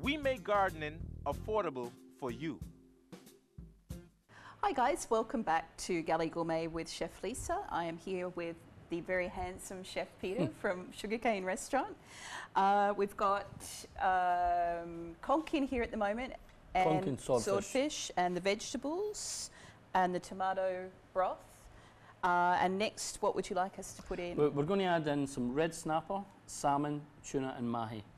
We make gardening affordable for you. Hi guys, welcome back to Galley Gourmet with Chef Lisa. I am here with the very handsome Chef Peter from Sugarcane Restaurant. We've got conch in here at the moment, and swordfish and the vegetables and the tomato broth. And next, what would you like us to put in? We're going to add in some red snapper, salmon, tuna and mahi.